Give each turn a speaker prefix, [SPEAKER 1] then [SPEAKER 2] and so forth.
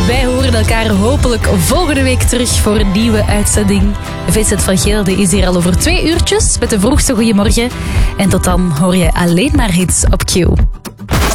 [SPEAKER 1] Wij horen elkaar hopelijk volgende week terug voor een nieuwe uitzending. Vincent van Geelde is hier al over 2 uurtjes met de vroegste goeiemorgen. En tot dan hoor je alleen maar hits op Q.